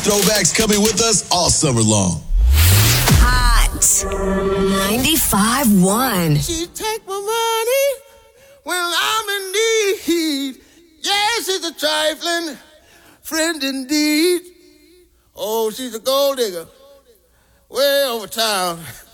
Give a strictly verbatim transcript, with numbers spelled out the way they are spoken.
throwbacks coming with us all summer long. Hot ninety-five point one. She take my money when I'm in need. Yes, she's a trifling friend indeed. Oh, she's a gold digger way over town.